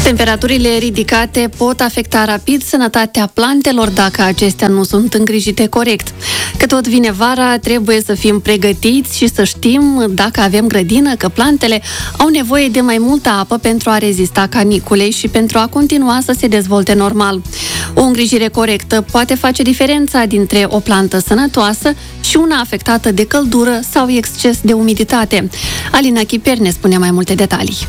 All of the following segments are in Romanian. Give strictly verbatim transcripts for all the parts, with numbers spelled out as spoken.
Temperaturile ridicate pot afecta rapid sănătatea plantelor dacă acestea nu sunt îngrijite corect. Că tot vine vara, trebuie să fim pregătiți și să știm, dacă avem grădină, că plantele au nevoie de mai multă apă pentru a rezista caniculei și pentru a continua să se dezvolte normal. O îngrijire corectă poate face diferența dintre o plantă sănătoasă și una afectată de căldură sau exces de umiditate. Alina Chiper ne spune mai multe detalii.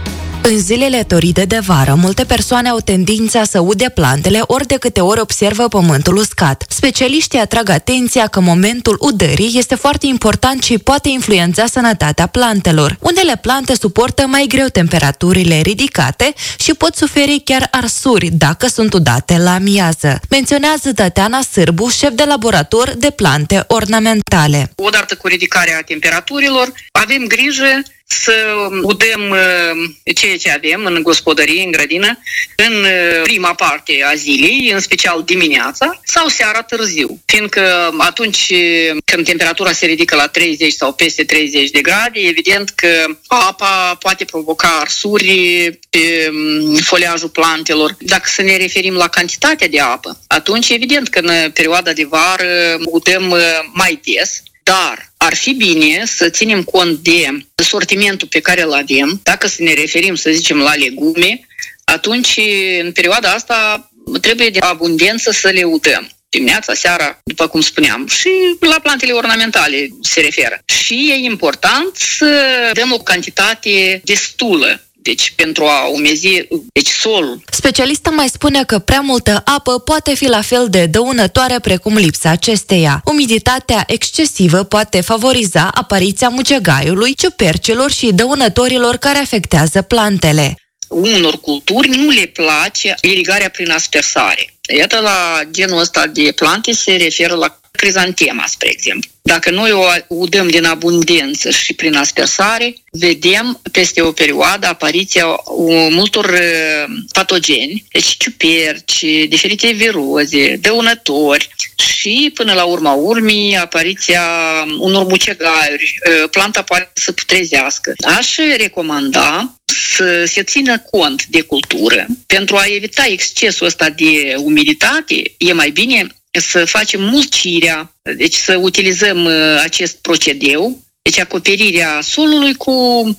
În zilele toride de vară, multe persoane au tendința să ude plantele ori de câte ori observă pământul uscat. Specialiștii atrag atenția că momentul udării este foarte important și poate influența sănătatea plantelor. Unele plante suportă mai greu temperaturile ridicate și pot suferi chiar arsuri dacă sunt udate la miază. Menționează Tatiana Sârbu, șef de laborator de plante ornamentale. Odată cu ridicarea temperaturilor, avem grijă să udăm ceea ce avem în gospodărie, în grădină, în prima parte a zilei, în special dimineața sau seara târziu. Fiindcă atunci când temperatura se ridică la treizeci sau peste treizeci de grade, evident că apa poate provoca arsuri pe foliajul plantelor. Dacă să ne referim la cantitatea de apă, atunci evident că în perioada de vară udăm mai des, dar ar fi bine să ținem cont de sortimentul pe care îl avem. Dacă să ne referim, să zicem, la legume, atunci, în perioada asta, trebuie de abundență să le udăm. Dimineața, seara, după cum spuneam, și la plantele ornamentale se referă. Și e important să dăm o cantitate destulă. Deci, pentru a umezi deci solul. Specialista mai spune că prea multă apă poate fi la fel de dăunătoare precum lipsa acesteia. Umiditatea excesivă poate favoriza apariția mucegaiului, ciupercilor și dăunătorilor care afectează plantele. Unor culturi nu le place irigarea prin aspersare. Iată, la genul ăsta de plante se referă la crizantema, spre exemplu. Dacă noi o udăm din abundență și prin aspersare, vedem peste o perioadă apariția multor patogeni, deci ciuperci, diferite viroze, dăunători și până la urma urmii apariția unor mucegaiuri. Planta poate să putrezească. Aș recomanda să se țină cont de cultură. Pentru a evita excesul ăsta de umiditate, e mai bine să facem mulcirea, deci să utilizăm acest procedeu, deci acoperirea solului cu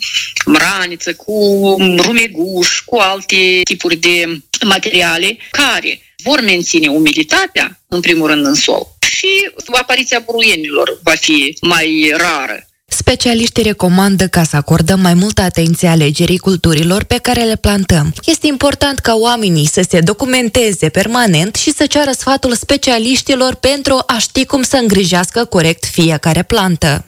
mraniță, cu rumeguș, cu alte tipuri de materiale care vor menține umiditatea, în primul rând, în sol. Și apariția buruienilor va fi mai rară. Specialiștii recomandă ca să acordăm mai multă atenție alegerii culturilor pe care le plantăm. Este important ca oamenii să se documenteze permanent și să ceară sfatul specialiștilor pentru a ști cum să îngrijească corect fiecare plantă.